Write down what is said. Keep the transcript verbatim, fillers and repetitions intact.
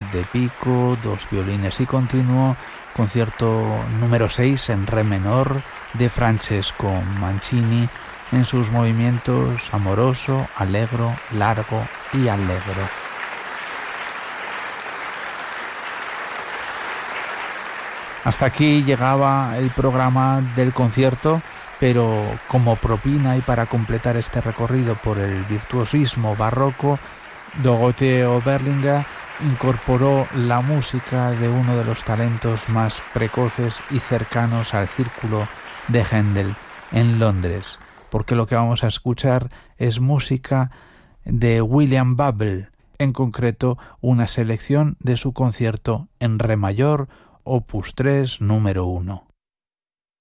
de pico, dos violines y continuo, concierto número seis en re menor de Francesco Mancini en sus movimientos amoroso, allegro, largo y allegro. Hasta aquí llegaba el programa del concierto, pero como propina y para completar este recorrido por el virtuosismo barroco, Dorothee Oberlinger incorporó la música de uno de los talentos más precoces y cercanos al círculo de Händel en Londres, porque lo que vamos a escuchar es música de William Babel, en concreto una selección de su concierto en re mayor, opus tres, número uno.